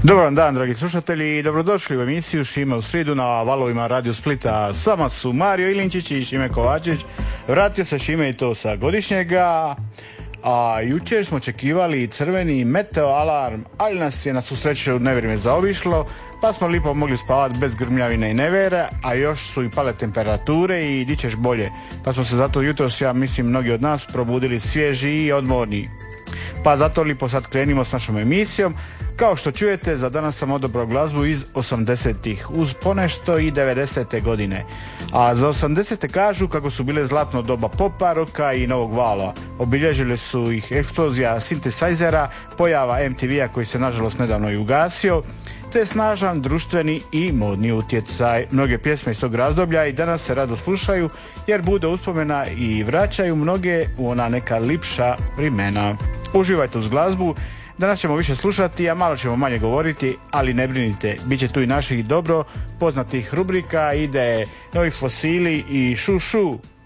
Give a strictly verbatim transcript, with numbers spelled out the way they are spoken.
Dobar dan, dragi slušatelji, i dobrodošli u emisiju Šime u sridu na valovima Radio Splita. Sama su Mario Ilinčić i Šime Kovačić. Vratio se Šime i to sa godišnjega, a jučer smo očekivali crveni meteo alarm, ali nas je na svu sreću nevrijeme zaobišlo, pa smo lipo mogli spavati bez grmljavine i nevere, a još su i pale temperature i di ćeš bolje. Pa smo se zato jutros, ja mislim, mnogi od nas probudili svježi i odmorni. Pa zato lipo sad krenimo s našom emisijom. Kao što čujete, za danas sam odabrao glazbu iz osamdesetih, uz ponešto i devedesete godine. A za osamdesete kažu kako su bile zlatno doba popa, roka i novog vala. Obilježile su ih eksplozija sintesajzera, pojava em te vea koji se nažalost nedavno i ugasio, te snažan društveni i modni utjecaj. Mnoge pjesme iz tog razdoblja i danas se rado slušaju jer bude uspomena i vraćaju mnoge u ona neka lipša vremena. Uživajte uz glazbu. Danas ćemo više slušati, a malo ćemo manje govoriti, ali ne brinite, bit će tu i naših dobro poznatih rubrika, ide Novi fosili i šu šu.